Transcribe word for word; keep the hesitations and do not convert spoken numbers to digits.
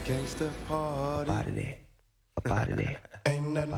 Gangsta Up party. out of there. Up out of there. Ain't nothing